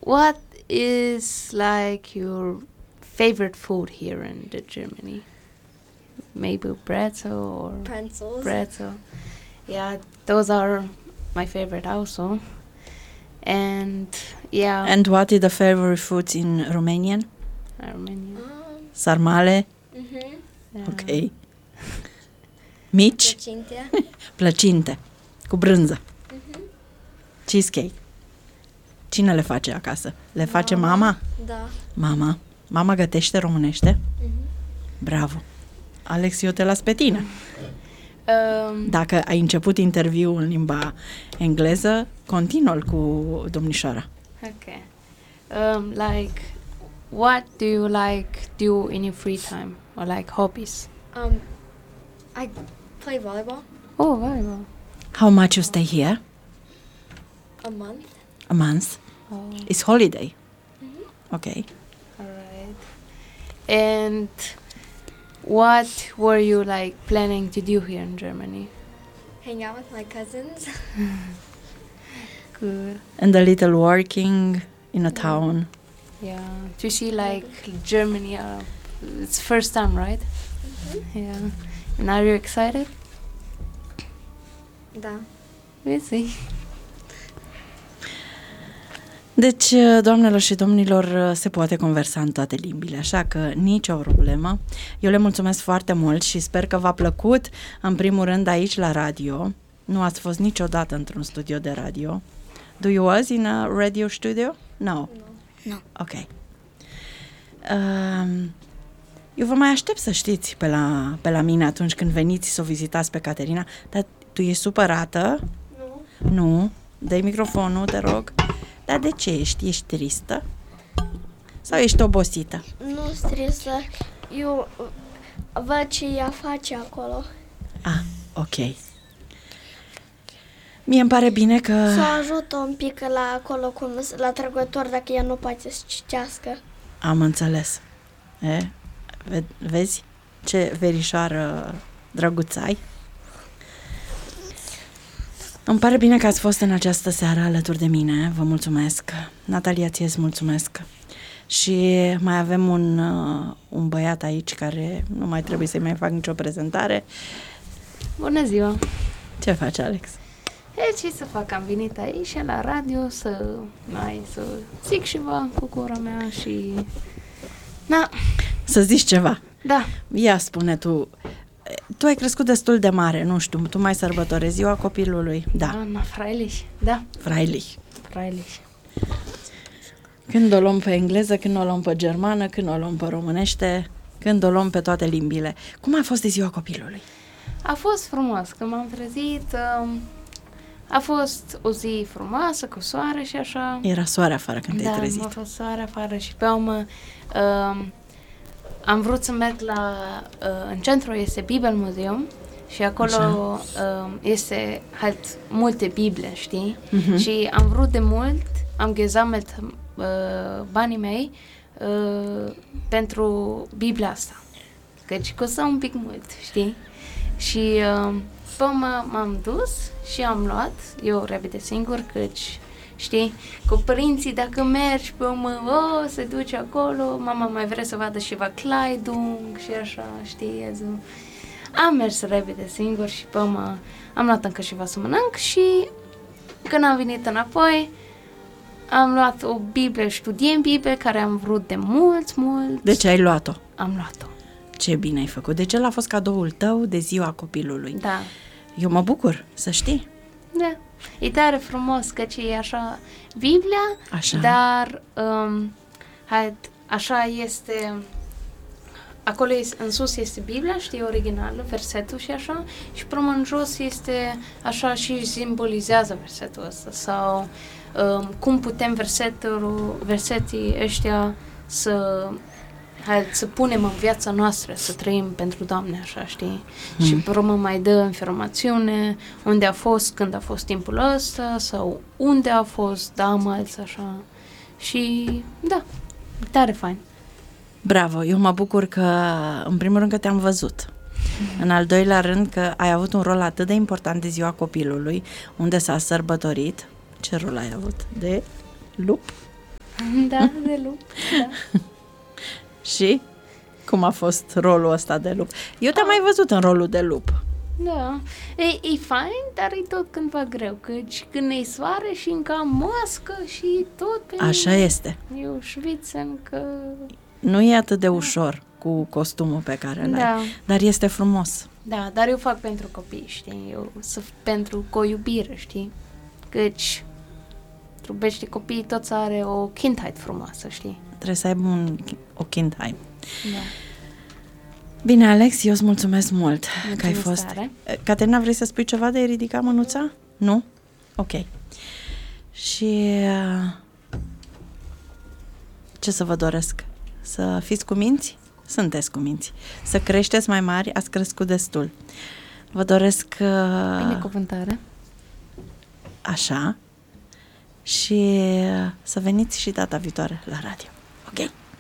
what is like your favorite food here in Germany? Maybe pretzel or Pretzels. pretzel. Yeah, those are my favorite also. And yeah, And what is the favorite foods in Romanian? Armenian. Sarmale? Yeah. Ok. Mici? Plăcinte. Plăcinte. Cu brânză. Cheesecake. Cine le face acasă? Le face mama? Da. Mama. Mama gătește românește? Bravo. Alex, eu te las pe tine. Dacă ai început interviul în limba engleză, continuă-l cu domnișoara. Okay. Like, what do you like do in your free time or like hobbies? I play volleyball Oh, volleyball. How much you stay here? a month. A month? Oh, It's holiday. Okay. all right. And what were you like planning to do here in Germany? Hang out with my cousins. Good. And a little working in a town. Yeah. To see like Germany. It's first time, right? Yeah. And are you excited? Da. We'll see. Deci, doamnelor și domnilor, se poate conversa în toate limbile, așa că nicio problemă. Eu le mulțumesc foarte mult și sper că v-a plăcut, în primul rând, aici la radio. Nu ați fost niciodată într-un studio de radio. Do you was in a radio studio? No. No. Ok. Eu vă mai aștept să știți pe la mine atunci când veniți să o vizitați pe Caterina, dar tu ești supărată? Nu. Nu? Dă-i microfonul, te rog. Dar de ce ești? Ești tristă? Sau ești obosită? Nu stresă. Eu văd ce ea face acolo. Ah, ok. Mie îmi pare bine că... Să o ajută un pic la acolo, la trăgător, dacă ea nu poate să citească. Am înțeles. Vezi ce verișoară drăguț ai? Îmi pare bine că ați fost în această seară alături de mine. Vă mulțumesc. Natalia, ție îți mulțumesc. Și mai avem un băiat aici care nu mai trebuie să-i mai fac nicio prezentare. Bună ziua! Ce faci, Alex? Ce să fac? Am venit aici la radio să zic ceva cu cura mea și... Da. Să zici ceva. Da. Ia spune tu. Tu ai crescut destul de mare, nu știu, tu mai sărbătorezi ziua copilului. Da. Freilich. Da. Freilich. Freilich. Când o luăm pe engleză, când o luăm pe germană, când o luăm pe românește, când o luăm pe toate limbile. Cum a fost de ziua copilului? A fost frumos. Când m-am trezit, a fost o zi frumoasă, cu soare și așa. Era soare afară când te-ai trezit. Da, a fost soare afară și pe urmă am vrut să merg în centru, este Bibelmuseum și acolo este multe Bible, știi? Și am vrut de mult, am gesammelt banii mei pentru Biblia asta. Căci costă un pic mult, știi? Și pe urmă m-am dus și am luat, eu repede singur, căci știi, cu părinții, dacă mergi pe urmă, se duce acolo, mama mai vrea să vadă și Kleidung și așa, știi, am mers repede singur și pe urmă am luat încă ceva să mănânc și când am venit înapoi, am luat o Biblie, studiem Biblie, care am vrut de mult. Deci ai luat-o? Am luat-o. Ce bine ai făcut. Deci el a fost cadoul tău de ziua copilului. Da. Eu mă bucur, să știi. Da. E tare frumos, căci e așa Biblia, așa. Dar așa este, acolo în sus este Biblia, știi, originală, versetul și așa, și până în jos este așa și simbolizează versetul ăsta, sau cum putem versetii ăștia să punem în viața noastră, să trăim pentru Doamne, așa, știi? Și pe urmă mai dă informațiune unde a fost, când a fost timpul ăsta, sau unde a fost, așa. Și, da, tare fain. Bravo, eu mă bucur că, în primul rând, că te-am văzut. În al doilea rând, că ai avut un rol atât de important de ziua copilului, unde s-a sărbătorit. Ce rol ai avut? De lup? Da, de lup, da. Și cum a fost rolul ăsta de lup? Eu te-am mai văzut în rolul de lup. Da, e fain, dar e tot cândva greu, căci când e soare și încă am mască și tot pe Așa este. Eu șvițen că... Nu e atât de ușor cu costumul pe care l-ai, Da. dar este frumos. Da, dar eu fac pentru copii, știi, pentru cu o iubire, știi, căci trubește copiii toți are o kindheit frumoasă, știi. Trebuie să aibă o kindheit. Da. Bine, Alex, eu îți mulțumesc mult că ai Mulțumesc fost. tare. Caterina, vrei să spui ceva de a ridica mânuța? Nu? Ok. Și ce să vă doresc? Să fiți cuminți? Sunteți cuminți. Să creșteți mai mari? Ați crescut destul. Vă doresc Binecuvântare. așa și să veniți și data viitoare la radio. Ok?